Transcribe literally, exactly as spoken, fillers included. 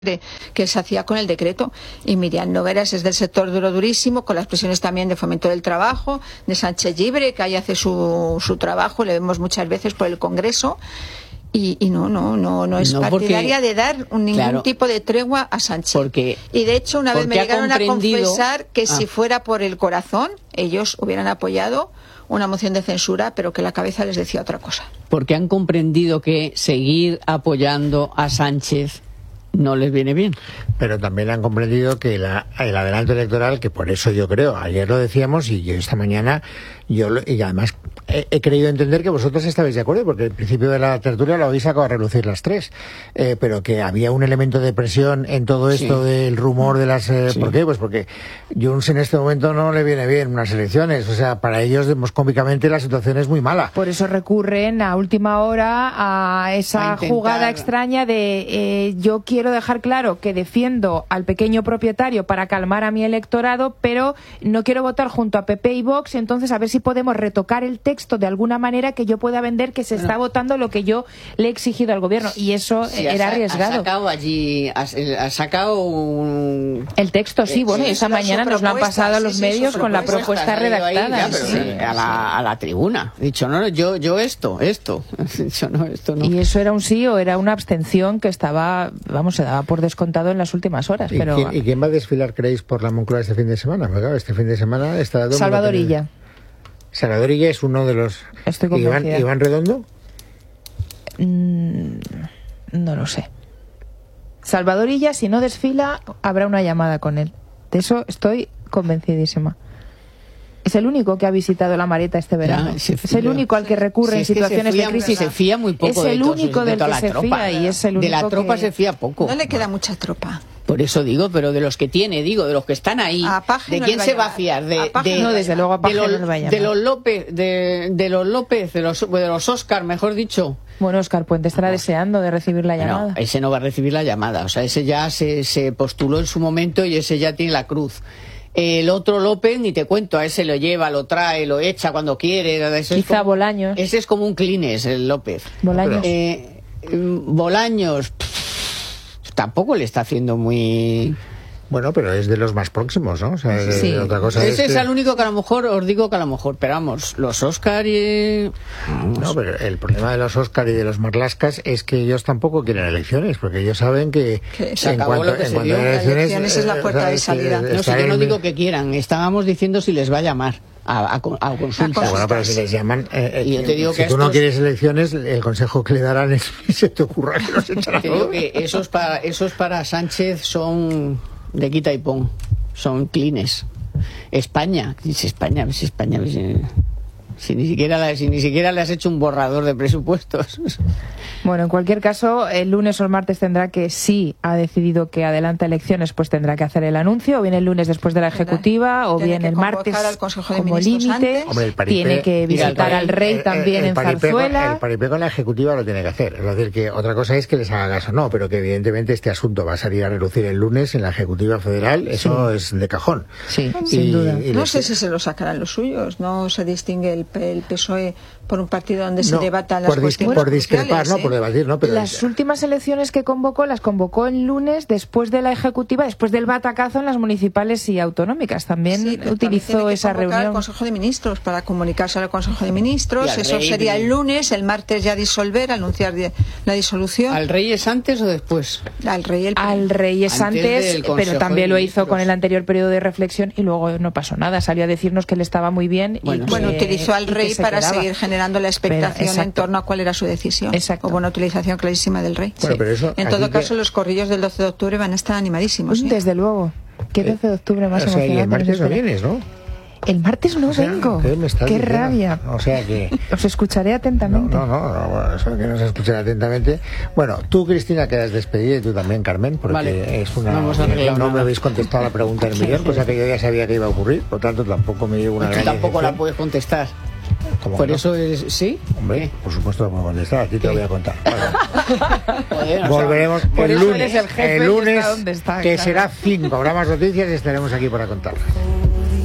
que se hacía con el decreto. Y Miriam Nogueras es del sector duro durísimo, con las presiones también de Fomento del Trabajo, de Sánchez Llibre, que ahí hace su, su trabajo, le vemos muchas veces por el Congreso. Y, y no, no, no, no es no partidaria porque, de dar ningún claro, tipo de tregua a Sánchez. Porque, y de hecho una vez me llegaron a confesar que ah. si fuera por el corazón, ellos hubieran apoyado una moción de censura, pero que la cabeza les decía otra cosa. Porque han comprendido que seguir apoyando a Sánchez no les viene bien. Pero también han comprendido que la, el adelanto electoral, que por eso yo creo, ayer lo decíamos y yo esta mañana, yo lo, y además he, he creído entender que vosotros estabais de acuerdo, porque al principio de la tertulia lo habéis sacado a relucir las tres, eh, pero que había un elemento de presión en todo esto sí. del rumor de las... Eh, sí. ¿Por qué? Pues porque Junts en este momento no le viene bien unas elecciones, o sea, para ellos demoscómicamente la situación es muy mala. Por eso recurren a última hora a esa a jugada extraña de eh, yo quiero Quiero dejar claro que defiendo al pequeño propietario para calmar a mi electorado, pero no quiero votar junto a P P y Vox, entonces a ver si podemos retocar el texto de alguna manera que yo pueda vender que se bueno. está votando lo que yo le he exigido al gobierno, y eso sí, era ha, arriesgado. Ha sacado allí, ha, ha sacado un... el texto, sí, bueno, sí, esa mañana nos lo han pasado a los sí, medios sí, con la propuesta redactada. Ahí, ya, pero, sí, a, la, a la tribuna. He dicho, no, yo, yo esto, esto. He dicho, no, esto no. Y eso era un sí o era una abstención que estaba, vamos, se daba por descontado en las últimas horas. ¿Y, pero... quién, ¿Y quién va a desfilar, creéis, por la Moncloa este fin de semana? Porque, claro, este fin de semana está... Salvador Illa. Salvador Illa es uno de los... Estoy convencida. ¿Iván, Iván Redondo? Mm, no lo sé. Salvador Illa, si no desfila, habrá una llamada con él. De eso estoy convencidísima. Es el único que ha visitado la Mareta este verano. Ya, es el único al que recurre si en situaciones fía, de crisis. Se fía muy poco. Es el de único todos, del de que se tropa. fía y es el único de la tropa que... se fía poco. No le queda mucha tropa. Por eso digo, pero de los que tiene, digo, de los que están ahí, ¿de quién se va a fiar? De, de, no, desde luego a Paje de, los, no va a de los López, de, de los López, de los, de los Óscar, mejor dicho. Bueno, Óscar Puente estará no. deseando de recibir la llamada. No, ese no va a recibir la llamada, o sea, ese ya se, se postuló en su momento y ese ya tiene la cruz. El otro López, ni te cuento, a ese lo lleva, lo trae, lo echa cuando quiere. Ese Quizá como, Bolaños. Ese es como un Clines, el López. Bolaños. Eh, Bolaños pff, tampoco le está haciendo muy... Bueno, pero es de los más próximos, ¿no? O sea, sí. otra cosa Ese es, es el que... único que a lo mejor, os digo que a lo mejor, pero vamos, los Óscar y... No, pero el problema de los Óscar y de los Marlascas es que ellos tampoco quieren elecciones, porque ellos saben que, que en cuanto, en cuanto a elecciones... elecciones es la puerta de salida. No, si yo no digo que quieran, estábamos diciendo si les va a llamar a, a, a consultas. Bueno, pero si les llaman... Eh, y yo te digo si que tú estos... no quieres elecciones, el consejo que le darán es que se te ocurra que los echarán. Te digo que esos para, esos para Sánchez son... de quita y pon, son clines. España, dice España, si España, si, si ni siquiera la, si ni siquiera le has hecho un borrador de presupuestos. Bueno, en cualquier caso, el lunes o el martes tendrá que, si ha decidido que adelanta elecciones, pues tendrá que hacer el anuncio, o bien el lunes después de la ejecutiva, o bien el martes como límite. Tiene que visitar al rey también en Zarzuela. El paripé con la ejecutiva lo tiene que hacer. Es decir, que otra cosa es que les haga caso, no, pero que evidentemente este asunto va a salir a relucir el lunes en la ejecutiva federal, eso sí. es de cajón. Sí, y, sin duda. Y no sé si se lo sacarán los suyos, no se distingue el, el P S O E por un partido donde se no, debatan las por cuestiones por discrepar, ¿no? ¿eh? Por debatir, ¿no? Pero las es... últimas elecciones que convocó las convocó el lunes después de la ejecutiva, después del batacazo en las municipales y autonómicas. También sí, utilizó esa reunión. Al Consejo de Ministros para comunicarse al Consejo de Ministros. Eso rey, sería el lunes, el martes ya disolver, anunciar la disolución. ¿Al rey es antes o después? Al rey, el... Al rey es antes, antes pero también lo hizo con el anterior periodo de reflexión y luego no pasó nada. Salió a decirnos que le estaba muy bien. Bueno, y que, bueno utilizó al rey para quedaba. seguir generando la expectación pero, en torno a cuál era su decisión. Exacto. Hubo una utilización clarísima del rey. Bueno, sí. pero eso, en todo caso, que... los corrillos del doce de octubre van a estar animadísimos. ¿sí? Desde luego. ¿Qué doce de octubre más o sea, emocionante? Y el martes no vienes, ¿no? El martes no o sea, vengo. ¿Qué, me estás Qué diciendo? rabia. O sea que... Os escucharé atentamente. No, no, no, no eso que nos escuchen atentamente. Bueno, tú, Cristina, quedas despedida y tú también, Carmen, porque vale. es una... Vamos no, a no nada. me habéis contestado la pregunta del millón, cosa que yo ya sabía que iba a ocurrir, por tanto tampoco me llevo una tú gran tampoco decepción. la puedes contestar. Por no? Eso es... ¿Sí? Hombre, ¿Qué? por supuesto la puedo contestar, a ti te lo voy a contar. Bueno, Joder, volveremos o sea, el lunes, el, jefe el lunes está donde está, que claro. será cinco, habrá más noticias y estaremos aquí para contar.